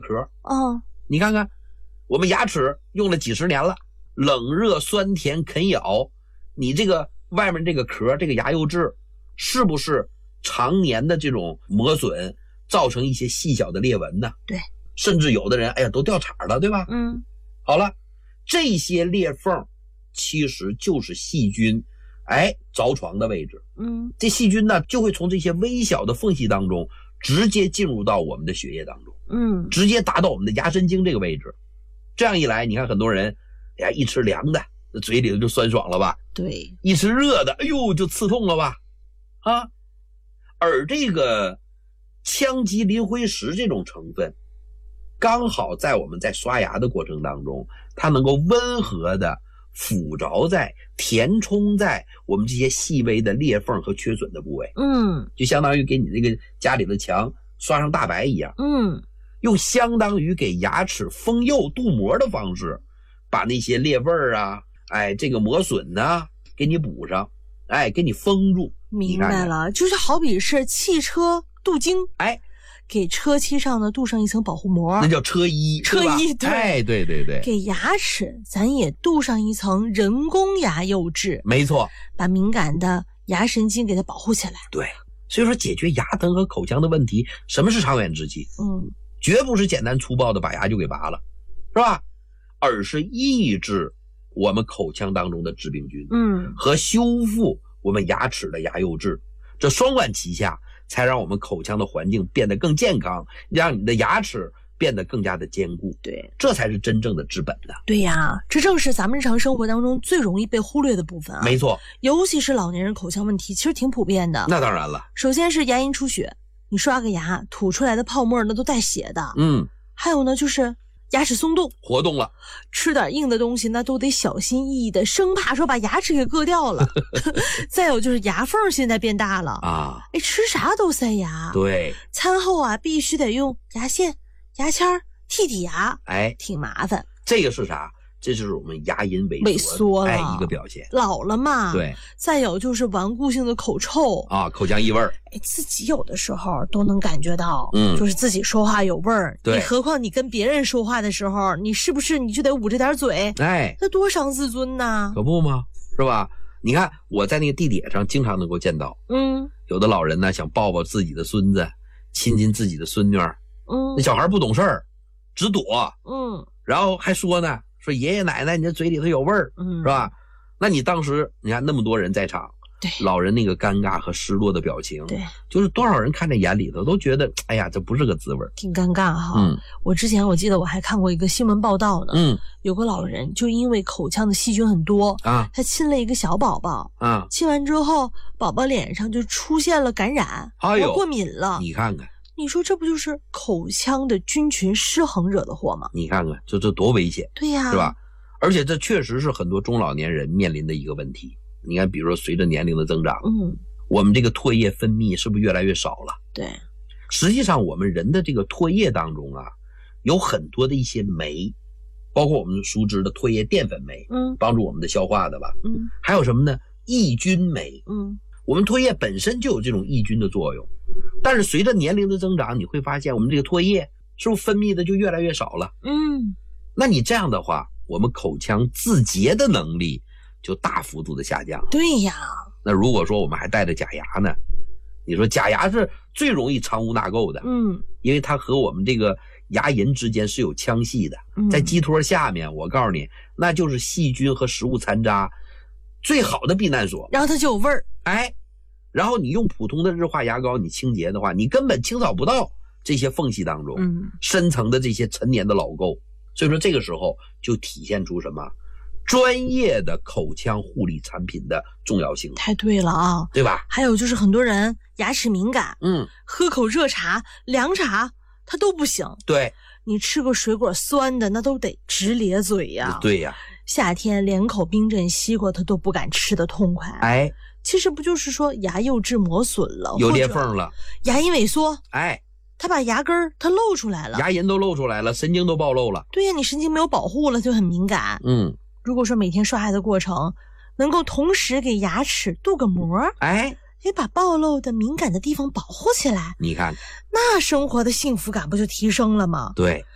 壳。 你看看我们牙齿用了几十年了，冷热酸甜啃咬，你这个外面这个壳，这个牙釉质是不是常年的这种磨损造成一些细小的裂纹呢？ 对， 甚至有的人都掉茬了，对吧？好了，这些裂缝其实就是细菌着床的位置。这细菌呢就会从这些微小的缝隙当中直接进入到我们的血液当中，直接达到我们的牙神经这个位置。这样一来，你看很多人一吃凉的嘴里就酸爽了吧？ 对， 一吃热的就刺痛了吧？而这个羟基磷灰石这种成分刚好在我们在刷牙的过程当中，它能够温和的附着在填充在我们这些细微的裂缝和缺损的部位，就相当于给你这个家里的墙刷上大白一样，用相当于给牙齿封釉镀膜的方式，把那些裂纹这个磨损给你补上，给你封住。 明白了，就是好比是汽车镀金，给车漆上呢镀上一层保护膜， 那叫车衣，对，对对对。 给牙齿咱也镀上一层人工牙釉质， 没错， 把敏感的牙神经给它保护起来。 对，所以说解决牙疼和口腔的问题，什么是长远之计？绝不是简单粗暴的把牙就给拔了，是吧？而是抑制我们口腔当中的致病菌，和修复我们牙齿的牙釉质，这双管齐下，才让我们口腔的环境变得更健康，让你的牙齿变得更加的坚固。 对， 这才是真正的治本的。 对呀，这正是咱们日常生活当中最容易被忽略的部分没错， 尤其是老年人口腔问题其实挺普遍的。 那当然了， 首先是牙龈出血，你刷个牙吐出来的泡沫那都带血的。还有呢就是牙齿松动活动了， 吃点硬的东西那都得小心翼翼的，生怕说把牙齿给硌掉了。再有就是牙缝现在变大了吃啥都塞牙。 对， 餐后必须得用牙线牙签剔牙，挺麻烦。 这个是啥？这就是我们牙龈萎缩了一个表现， 老了嘛。 对， 再有就是顽固性的口臭口腔异味自己有的时候都能感觉到，就是自己说话有味儿。 对， 何况你跟别人说话的时候，你是不是你就得捂着点嘴？那多伤自尊呐！ 可不吗？是吧？你看我在那个地铁上经常能够见到，有的老人呢想抱抱自己的孙子，亲亲自己的孙女那小孩不懂事儿，只躲，然后还说呢，说爷爷奶奶你这嘴里头有味儿，是吧？那你当时你看那么多人在场， 对， 老人那个尴尬和失落的表情， 对， 就是多少人看在眼里头都觉得，哎呀，这不是个滋味， 挺尴尬哈。我之前我记得我还看过一个新闻报道呢，有个老人就因为口腔的细菌很多他亲了一个小宝宝亲完之后，宝宝脸上就出现了感染，过敏了。 你看看。 你说这不就是口腔的菌群失衡惹的祸吗？ 你看看这多危险。 对呀， 是吧？而且这确实是很多中老年人面临的一个问题。你看比如说随着年龄的增长，我们这个唾液分泌是不是越来越少了？ 对， 实际上我们人的这个唾液当中有很多的一些酶，包括我们熟知的唾液淀粉酶，帮助我们的消化的吧，还有什么呢？抑菌酶，我们唾液本身就有这种抑菌的作用，但是随着年龄的增长，你会发现我们这个唾液是不是分泌的就越来越少了？那你这样的话，我们口腔自洁的能力就大幅度的下降了。 对呀， 那如果说我们还带着假牙呢，你说假牙是最容易藏污纳垢的，因为它和我们这个牙龈之间是有腔隙的，在基托下面，我告诉你，那就是细菌和食物残渣最好的避难所， 然后它就有味儿。 然后你用普通的日化牙膏你清洁的话，你根本清扫不到这些缝隙当中深层的这些陈年的老垢。所以说这个时候就体现出什么？专业的口腔护理产品的重要性。 太对了对吧？ 还有就是很多人牙齿敏感，喝口热茶凉茶它都不行。 对， 你吃个水果酸的那都得直咧嘴呀。 对呀， 夏天连口冰镇西瓜它都不敢吃得痛快。其实不就是说牙釉质磨损了， 有裂缝了， 牙龈萎缩，它把牙根儿它露出来了， 牙龈都露出来了，神经都暴露了。 对呀，你神经没有保护了就很敏感。如果说每天刷牙的过程能够同时给牙齿镀个膜，把暴露的敏感的地方保护起来， 你看那生活的幸福感不就提升了吗？ 对。